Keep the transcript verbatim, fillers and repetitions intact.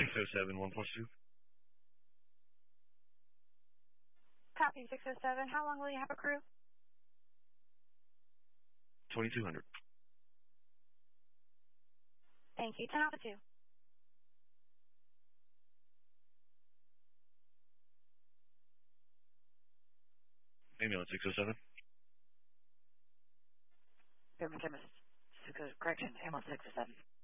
oh seven, one plus two. Copy six oh seven. How long will you have a crew? twenty-two hundred. Thank you. ten Alpha two. Ambulance six oh seven. Government chemist. Correction. Ambulance six oh seven.